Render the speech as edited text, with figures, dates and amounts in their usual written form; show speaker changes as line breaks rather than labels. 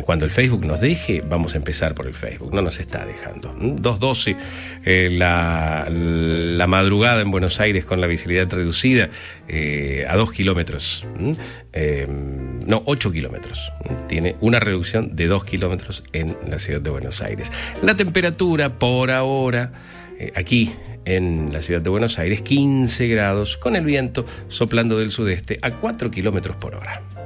Cuando el Facebook nos deje, vamos a empezar por el Facebook, no nos está dejando. 2:12, la madrugada en Buenos Aires con la visibilidad reducida a 2 kilómetros, 8 kilómetros. Tiene una reducción de 2 kilómetros en la ciudad de Buenos Aires. La temperatura por ahora, aquí en la ciudad de Buenos Aires, 15 grados, con el viento soplando del sudeste a 4 kilómetros por hora.